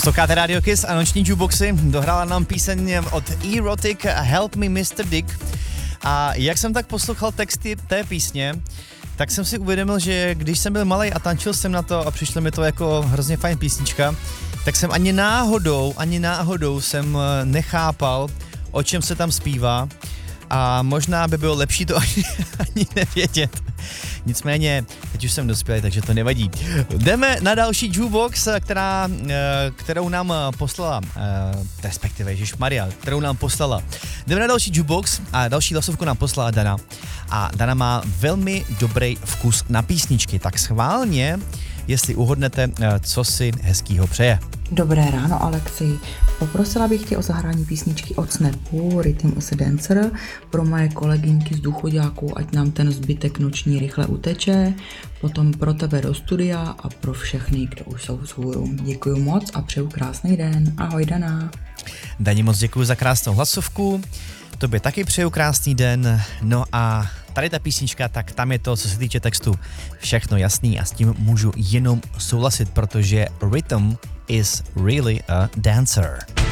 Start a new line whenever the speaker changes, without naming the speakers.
Posloucháte Radio Kiss a noční jukeboxy. Dohrála nám píseň od Erotic Help Me Mr. Dick. A jak jsem tak poslouchal texty té písně, tak jsem si uvědomil, že když jsem byl malej a tančil jsem na to a přišlo mi to jako hrozně fajn písnička, tak jsem ani náhodou jsem nechápal, o čem se tam zpívá a možná by bylo lepší to ani nevědět. Nicméně, teď už jsem dospělý, takže to nevadí. Jdeme na další jukebox, kterou nám poslala, respektive Ježišmarja, kterou nám poslala. Jdeme na další jukebox a další hlasovku nám poslala Dana. A Dana má velmi dobrý vkus na písničky, tak schválně, jestli uhodnete, co si hezkýho přeje.
Dobré ráno, Alexi. Poprosila bych tě o zahrání písničky od Snapu Rhythm is a Dancer pro moje kolegynky z Důchoďáků, ať nám ten zbytek noční rychle uteče, potom pro tebe do studia a pro všechny, kdo už jsou vzhůru. Děkuju moc a přeju krásný den. Ahoj, Dana.
Dani, moc děkuju za krásnou hlasovku. Tobě taky přeju krásný den. No a tady ta písnička, tak tam je to, co se týče textu, všechno jasný a s tím můžu jenom souhlasit, protože Rhythm is really a dancer.